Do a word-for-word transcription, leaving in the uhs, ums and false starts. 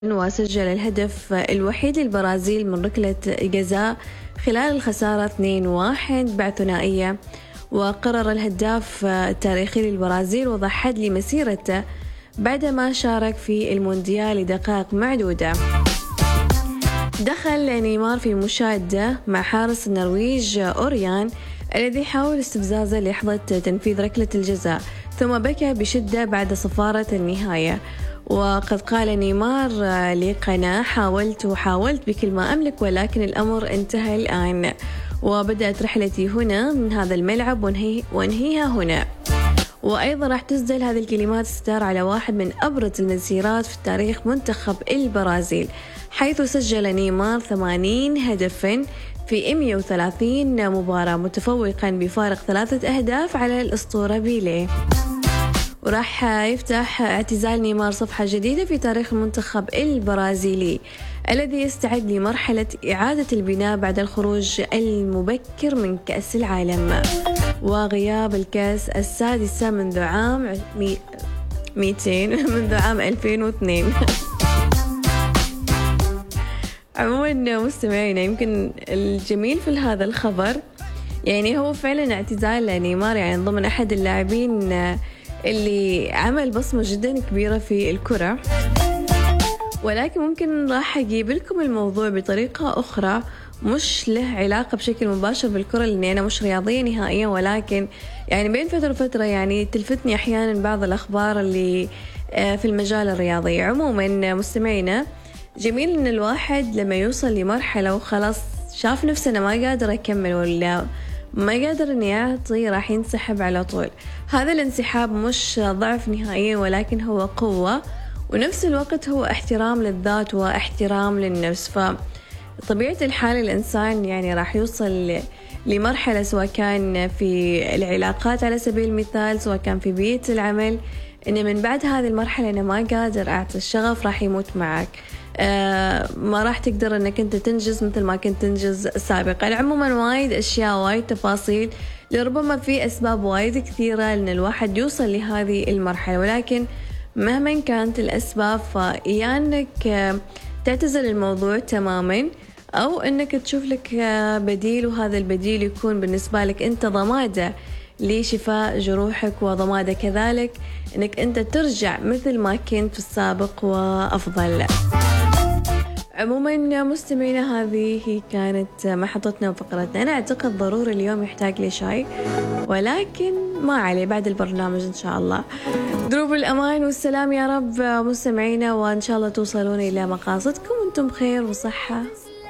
وسجل الهدف الوحيد للبرازيل من ركلة جزاء خلال الخسارة اثنين واحد بعد ثنائية. وقرر الهداف التاريخي للبرازيل وضع حد لمسيرته بعدما شارك في المونديال لدقائق معدودة. دخل نيمار في مشادة مع حارس النرويج أوريان الذي حاول استفزازه لحظة تنفيذ ركلة الجزاء، ثم بكى بشدة بعد صفارة النهاية. وقد قال نيمار لقناة: حاولت وحاولت بكل ما أملك ولكن الأمر انتهى الآن، وبدأت رحلتي هنا من هذا الملعب وانهي وانهيها هنا. وأيضا راح تسجل هذه الكلمات ستار على واحد من أبرز المسيرات في تاريخ منتخب البرازيل، حيث سجل نيمار ثمانين هدفا في مئة وثلاثين مباراة، متفوقا بفارق ثلاثة أهداف على الأسطورة بيليه. وراح يفتح اعتزال نيمار صفحة جديدة في تاريخ المنتخب البرازيلي الذي يستعد لمرحلة إعادة البناء بعد الخروج المبكر من كأس العالم وغياب الكأس السادسة منذ عام مئتين منذ عام ألفين واثنين. عموما مستمعينا، يمكن الجميل في هذا الخبر يعني هو فعلا اعتزال نيمار، يعني ضمن أحد اللاعبين اللي عمل بصمة جدا كبيرة في الكرة، ولكن ممكن راح أجيب لكم الموضوع بطريقة أخرى مش له علاقة بشكل مباشر بالكرة، لأني أنا مش رياضية نهائيا، ولكن يعني بين فترة وفترة يعني تلفتني أحيانا بعض الأخبار اللي في المجال الرياضي. عموما مستمعينا، جميل إن الواحد لما يوصل لمرحلة وخلاص شاف نفسه أنا ما قادر أكمل ولا ما قادر إني أعطي، راح ينسحب على طول. هذا الانسحاب مش ضعف نهائيا، ولكن هو قوة، ونفس الوقت هو احترام للذات واحترام للنفس. فطبيعة الحال الإنسان يعني راح يوصل لمرحلة، سواء كان في العلاقات على سبيل المثال، سواء كان في بيئة العمل، إن من بعد هذه المرحلة أنا ما قادر أعطي، الشغف راح يموت معك، آه ما راح تقدر أنك أنت تنجز مثل ما كنت تنجز سابقا. عموما وايد أشياء، وايد تفاصيل، لربما في أسباب وايد كثيرة أن الواحد يوصل لهذه المرحلة، ولكن مهما كانت الأسباب فيا أنك تعتزل الموضوع تماما أو أنك تشوف لك بديل، وهذا البديل يكون بالنسبة لك أنت ضمادة لشفاء جروحك، وضمادة كذلك أنك أنت ترجع مثل ما كنت في السابق وأفضل. عموما مستمعينا، هذه هي كانت محطتنا وفقرتنا. أنا أعتقد ضروري اليوم يحتاج لي شاي، ولكن ما عليه، بعد البرنامج إن شاء الله. دروب الأمان والسلام يا رب مستمعينا، وإن شاء الله توصلون إلى مقاصدكم وأنتم بخير وصحة